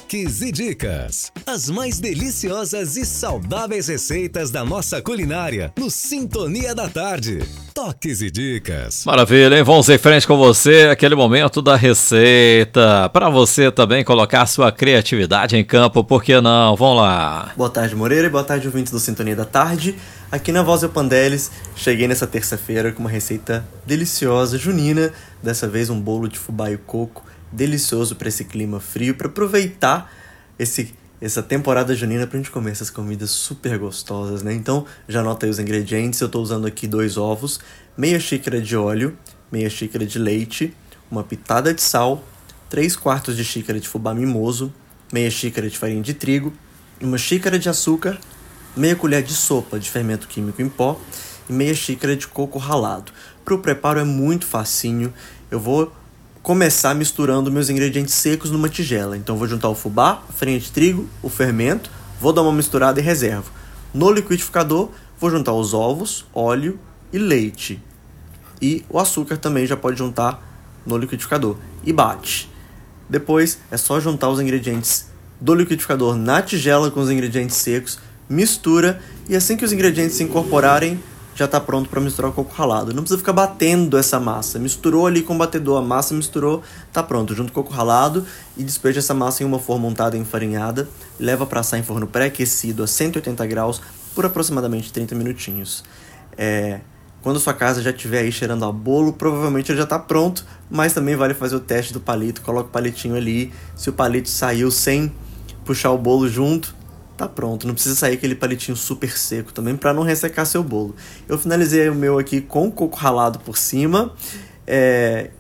Toques e dicas. As mais deliciosas e saudáveis receitas da nossa culinária no Sintonia da Tarde. Toques e dicas. Maravilha, hein? Vamos em frente com você, aquele momento da receita. Para você também colocar sua criatividade em campo, por que não? Vamos lá. Boa tarde, Moreira, e boa tarde, ouvintes do Sintonia da Tarde. Aqui na Voz Pandeles, cheguei nessa terça-feira com uma receita deliciosa, junina. Dessa vez um bolo de fubá e coco, delicioso para esse clima frio, para aproveitar essa temporada junina pra gente comer essas comidas super gostosas, né? Então, já anota aí os ingredientes. Eu tô usando aqui 2 ovos, meia xícara de óleo, meia xícara de leite, uma pitada de sal, 3/4 de xícara de fubá mimoso, meia xícara de farinha de trigo, uma xícara de açúcar, meia colher de sopa de fermento químico em pó e meia xícara de coco ralado. Para o preparo é muito facinho. Eu vou começar misturando meus ingredientes secos numa tigela. Então vou juntar o fubá, a farinha de trigo, o fermento, vou dar uma misturada e reservo. No liquidificador vou juntar os ovos, óleo e leite. E o açúcar também já pode juntar no liquidificador e bate. Depois é só juntar os ingredientes do liquidificador na tigela com os ingredientes secos, mistura e assim que os ingredientes se incorporarem, já está pronto para misturar o coco ralado. Não precisa ficar batendo essa massa. Misturou ali com o batedor, a massa misturou, tá pronto. Junta o coco ralado e despeja essa massa em uma forma untada e enfarinhada. Leva para assar em forno pré-aquecido a 180 graus por aproximadamente 30 minutinhos. Quando a sua casa já estiver aí cheirando a bolo, provavelmente ele já está pronto, mas também vale fazer o teste do palito. Coloca o palitinho ali. Se o palito saiu sem puxar o bolo junto, tá pronto, não precisa sair aquele palitinho super seco também para não ressecar seu bolo. Eu finalizei o meu aqui com coco ralado por cima.